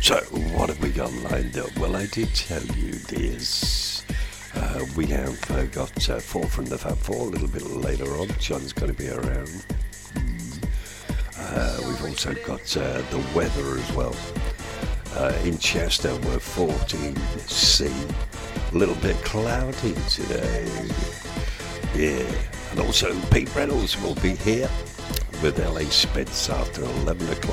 So, what have we got lined up? Well, I did tell you this. We have got Four from the Fab Four a little bit later on. John's going to be around. We've also got the weather as well. In Chester, we're 14C. A little bit cloudy today. Yeah. And also, Pete Reynolds will be here with LA Spitz after 11 o'clock.